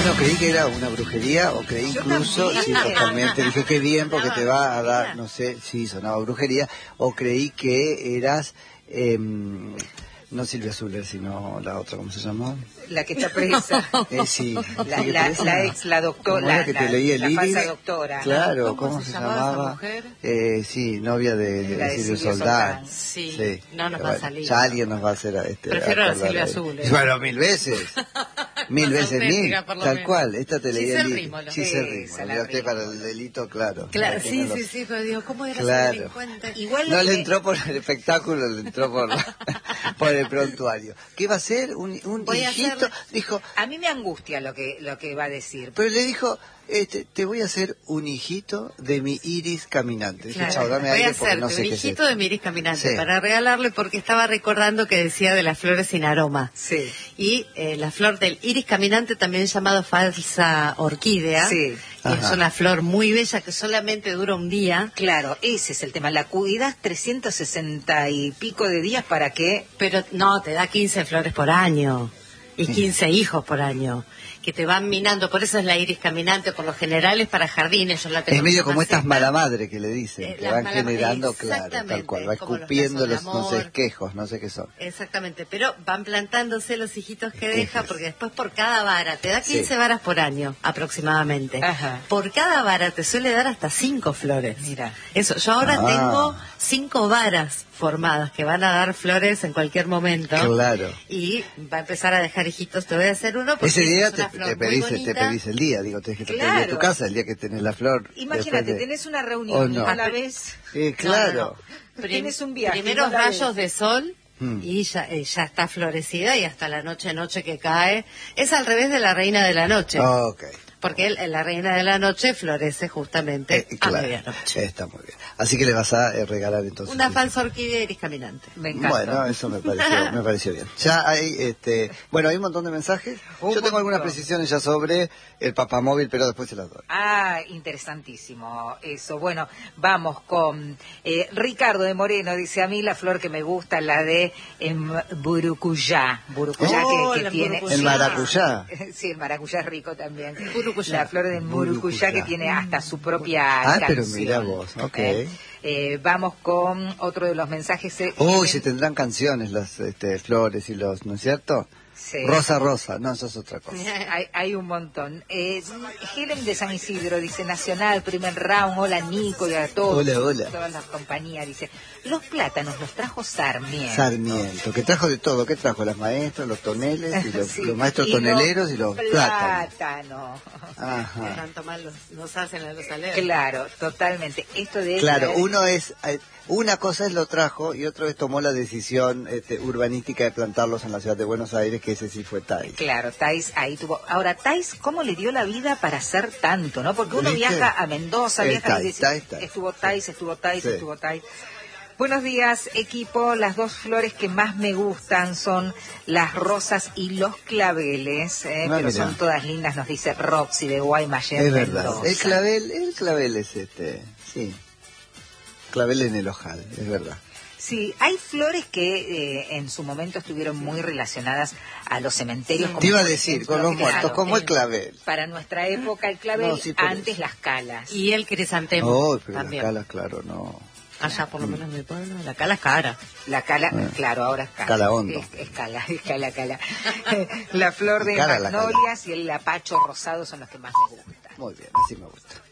Bueno, creí que era una brujería, o creí incluso, sí, totalmente, dije qué bien porque te va a dar, no sé, sí, sonaba brujería, o creí que eras, no Silvia Zuller, sino la otra, ¿cómo se llamó? La que está presa. Sí, la doctora, que te leí el la iris, falsa doctora. claro, ¿cómo se llamaba? Sí, novia de Silvio Soldán. Sí, no nos va a salir. Ya alguien nos va a hacer Prefiero a Silvia Zuller. Bueno, 1000 veces. 1000 veces 1000, tal cual. Esta te leí el iris. Olvídate para el delito, claro. Claro, sí, pero digo, ¿cómo era ese delincuente? Igual no le entró por el espectáculo, le entró por el prontuario. ¿Qué va a ser? Un hijito, dijo. A mí me angustia lo que va a decir. Pero le dijo, te voy a hacer un hijito de mi iris caminante. Claro, Chau, dame voy a aire porque no sé un qué es hijito esto. de mi iris caminante para regalarle, porque estaba recordando que decía de las flores sin aroma. Sí. Y la flor del iris caminante, también llamado falsa orquídea. Sí. Es una flor muy bella que solamente dura un día. Claro, ese es el tema. La cuidas 360 y pico de días para que... Pero no, te da 15 flores por año. Y 15 hijos por año, que te van minando. Por eso es la iris caminante, por lo general es para jardines. Yo la tengo. Es medio como estas mala madre que le dicen, que van generando, claro, tal cual, va como escupiendo los amor. no sé, quejos, no sé qué son. Exactamente, pero van plantándose los hijitos que deja, porque después por cada vara, te da 15 varas por año, aproximadamente. Ajá. Por cada vara te suele dar hasta 5 flores. Mira. Eso, yo ahora tengo 5 varas formadas que van a dar flores en cualquier momento. Claro. Y va a empezar a dejar hijitos. Te voy a hacer uno porque ese día es una flor te pedís el día, digo, tenés que tratar de tu casa el día que tenés la flor. Imagínate, tenés una reunión a la vez. Claro. Tienes un viaje. Primeros rayos de sol. Y ya está florecida y hasta la noche que cae. Es al revés de la reina de la noche. Okay. Porque la reina de la noche florece justamente a medianoche. Está muy bien. Así que le vas a regalar entonces una falsa orquídea iris caminante. Me encanta. Bueno, eso me pareció bien. Ya hay, hay un montón de mensajes. Yo tengo algunas precisiones ya sobre el papamóvil, pero después se las doy. Interesantísimo eso. Bueno, vamos con Ricardo de Moreno. Dice, a mí la flor que me gusta, la de burucuyá. Burucuyá que tiene... El maracuyá. Sí, el maracuyá es rico también. Burucuyá. La flor de burucuyá que tiene hasta su propia canción. Pero mira vos, ok. Vamos con otro de los mensajes. Se tendrán canciones las flores y los, ¿no es cierto? Sí. Rosa, no, eso es otra cosa. Hay un montón. Helen de San Isidro dice, Nacional, primer round, hola Nico y a todos. Hola. Todas las compañías, dice, los plátanos los trajo Sarmiento. Sarmiento, que trajo de todo, ¿qué trajo? Las maestras, los toneles, y los maestros toneleros y los plátanos. Ajá. Tanto mal nos hacen a los aleros. Claro, totalmente. Esto de... Claro, una cosa es lo trajo y otro es tomó la decisión urbanística de plantarlos en la ciudad de Buenos Aires, que ese sí fue Thais. Claro, Thais ahí tuvo... Ahora, Thais, ¿cómo le dio la vida para hacer tanto, no? Porque uno viaja a Mendoza, estuvo Thais. Buenos días, equipo. Las dos flores que más me gustan son las rosas y los claveles, pero son todas lindas, nos dice Roxy de Guaymallén. Es verdad. El clavel es sí. Clavel en el ojal, es verdad. Sí, hay flores que en su momento estuvieron muy relacionadas a los cementerios. Te iba a decir, con los muertos, como el clavel. Para nuestra época el clavel, antes las calas. Y el crisantemo pero también. las calas, claro, no. Allá por lo menos en mi pueblo, la cala es cara. La cala, claro, ahora es cala. Cala hondo. Es cala. La flor de magnolias y el apacho rosado son los que más me gustan. Muy bien, así me gusta.